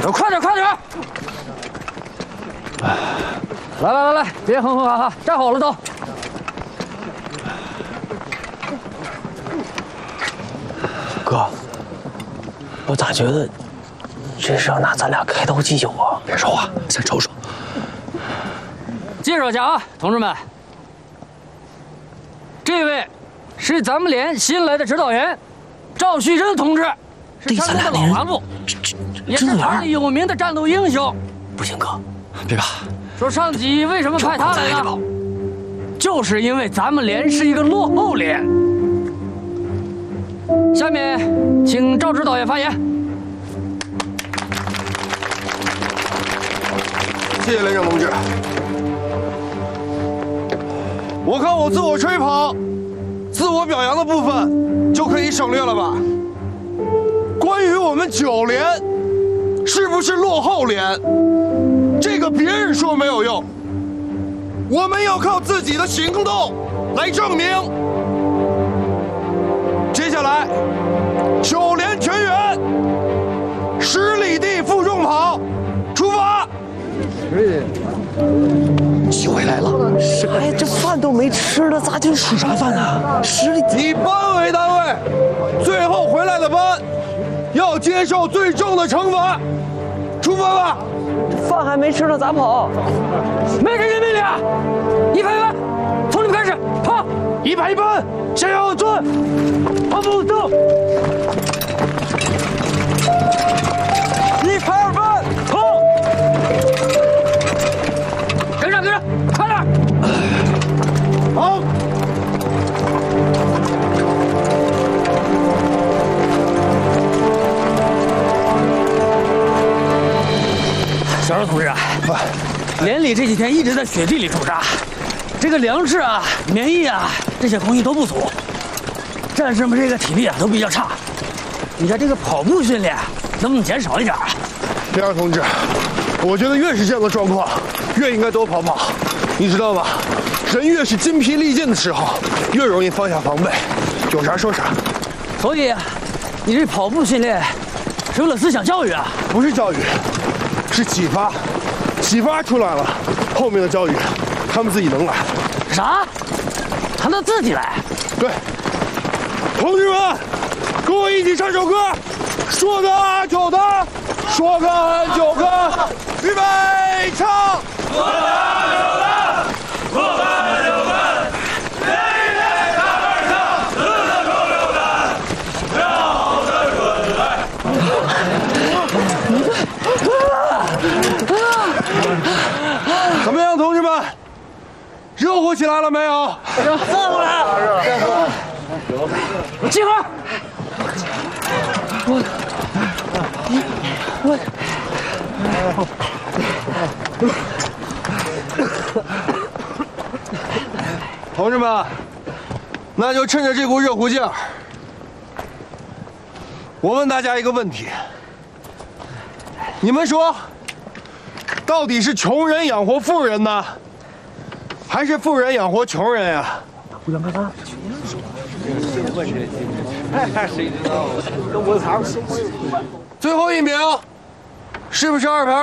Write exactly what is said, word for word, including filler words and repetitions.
快点，快点！来来来来，别哼哼哈哈，站好了都。 哥，我咋觉得这是要拿咱俩开刀祭酒啊？ 别说话，先瞅瞅。 介绍一下啊，同志们，这位是咱们连新来的指导员赵旭珍同志，是山东的老顽固，也是团里有名的战斗英雄。 不行，哥， 别怕。 说上级为什么派他来呢？就是因为咱们连是一个落后连。下面，请赵指导员发言。 谢谢连长同志。我看我自我吹捧、自我表扬的部分就可以省略了吧？关于我们九连是不是落后连，这个别人说没有用，我们要靠自己的行动来证明。接下来，九连全员十里地负重跑，出发！ 机会来了！ 哎，这饭都没吃呢，咋就吃啥饭呢？十里以班为单位，最后回来的班要接受最重的惩罚。出发吧！ 这饭还没吃呢，咋跑？ 没人员命令啊！一排一班，从你们开始跑！ 一排一班，向右转，跑步走。一排二班，跑！ 跟上，跟上，快点！ 好。 小赵同志啊，连里这几天一直在雪地里驻扎，这个粮食啊、棉衣啊这些东西都不足，战士们这个体力啊都比较差。你看这个跑步训练能不能减少一点啊？ 连长同志，我觉得越是这样的状况，越应该多跑跑。你知道吗？人越是筋疲力尽的时候，越容易放下防备，有啥说啥。 所以，你这跑步训练是为了思想教育啊？ 不是教育，是启发，启发出来了，后面的教育，他们自己能来。 啥？他能自己来？ 对，同志们，跟我一起唱首歌，说个就的，说个就个，预备唱。说个就的，说个就个，连一连大板上，四个够六杆，绕的准来。怎么样，同志们？热乎起来了没有？ 热乎了！热乎！集合！我我同志们，那就趁着这股热乎劲儿，我问大家一个问题：你们说，到底是穷人养活富人呢，还是富人养活穷人呀？ 不想干啥？ 最后一名，是不是二排？